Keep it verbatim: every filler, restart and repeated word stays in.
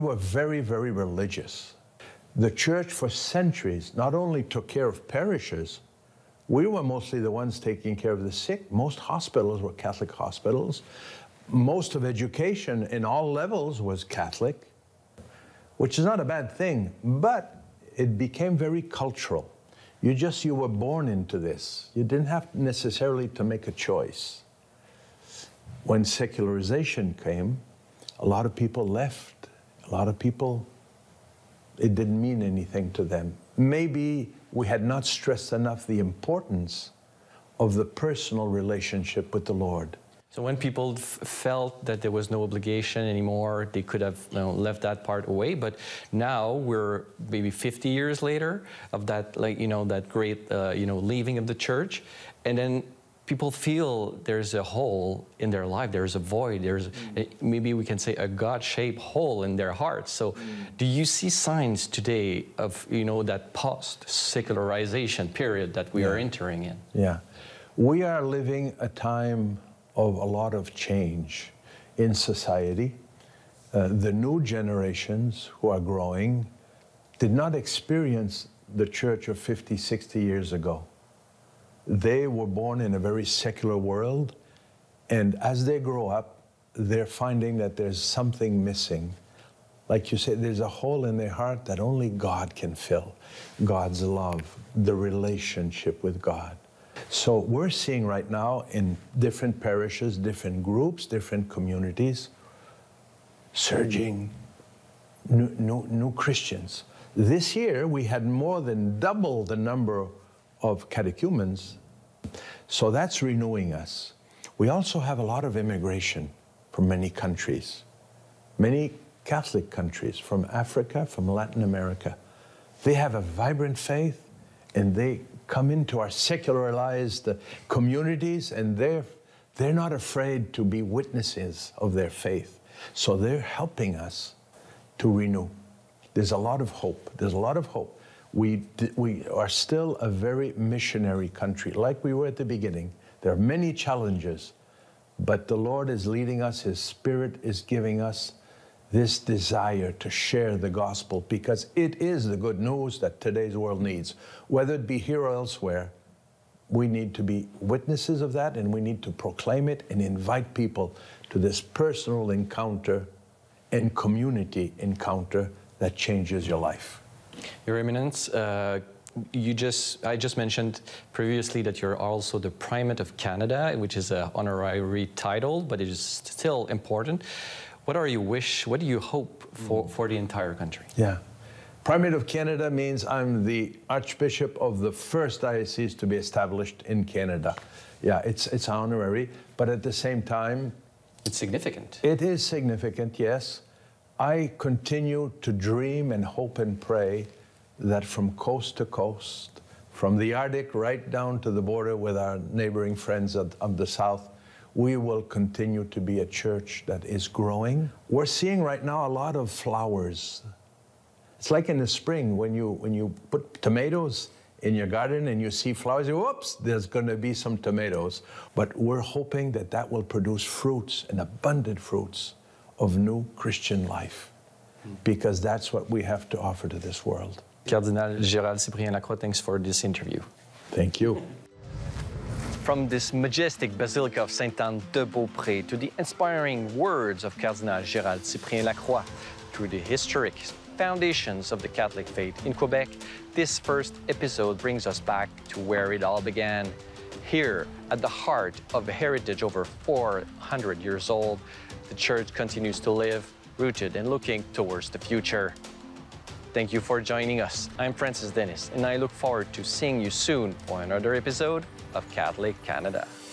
were very, very religious. The church for centuries not only took care of parishes, we were mostly the ones taking care of the sick. Most hospitals were Catholic hospitals. Most of education in all levels was Catholic, which is not a bad thing, but it became very cultural. You just, you were born into this. You didn't have necessarily to make a choice. When secularization came, a lot of people left. A lot of people, it didn't mean anything to them. Maybe we had not stressed enough the importance of the personal relationship with the Lord. So when people f felt that there was no obligation anymore, they could have, you know, left that part away. But now we're maybe fifty years later of that, like, you know, that great, uh, you know, leaving of the church, and then people feel there's a hole in their life, there's a void, there's mm. a, maybe we can say a God-shaped hole in their hearts. So, mm. do you see signs today of, you know, that post-secularization period that we yeah. are entering in? Yeah, we are living a time of a lot of change in society. Uh, the new generations who are growing did not experience the church of fifty, sixty years ago. They were born in a very secular world, and as they grow up, they're finding that there's something missing. Like you said, there's a hole in their heart that only God can fill. God's love, the relationship with God. So we're seeing right now in different parishes, different groups, different communities, surging new, new, new Christians. This year, we had more than double the number of catechumens. So that's renewing us. We also have a lot of immigration from many countries, many Catholic countries, from Africa, from Latin America. They have a vibrant faith, and they come into our secularized communities, and they're, they're not afraid to be witnesses of their faith. So they're helping us to renew. There's a lot of hope. There's a lot of hope. We, we are still a very missionary country, like we were at the beginning. There are many challenges, but the Lord is leading us. His Spirit is giving us this desire to share the gospel, because it is the good news that today's world needs. Whether it be here or elsewhere, we need to be witnesses of that, and we need to proclaim it and invite people to this personal encounter and community encounter that changes your life. Your Eminence, uh, you just, I just mentioned previously that you're also the Primate of Canada, which is an honorary title, but it is still important. What are your wish, what do you hope for, for the entire country? Yeah. Primate of Canada means I'm the Archbishop of the first diocese to be established in Canada. Yeah, it's, it's honorary, but at the same time... It's significant. It is significant, yes. I continue to dream and hope and pray that from coast to coast, from the Arctic right down to the border with our neighboring friends of, of the south, we will continue to be a church that is growing. We're seeing right now a lot of flowers. It's like in the spring when you, when you put tomatoes in your garden and you see flowers, you, whoops, there's going to be some tomatoes. But we're hoping that that will produce fruits, and abundant fruits, of new Christian life, because that's what we have to offer to this world. Cardinal Gérald Cyprien Lacroix, thanks for this interview. Thank you. From this majestic Basilica of Sainte-Anne-de-Beaupré to the inspiring words of Cardinal Gérald Cyprien Lacroix, through the historic foundations of the Catholic faith in Quebec, this first episode brings us back to where it all began. Here, at the heart of a heritage over four hundred years old, the Church continues to live, rooted and looking towards the future. Thank you for joining us. I'm Francis Dennis, and I look forward to seeing you soon for another episode of Catholic Canada.